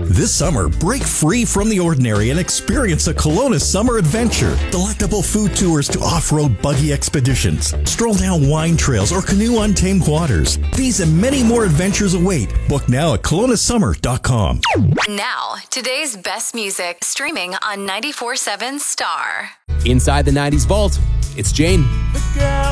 This summer, break free from the ordinary and experience a Kelowna summer adventure. Delectable food tours to off-road buggy expeditions, stroll down wine trails, or canoe untamed waters. These and many more adventures await. Book now at KelownaSummer.com. Now, today's best music streaming on 94.7 Star. Inside the 90s vault, it's Jane. The girl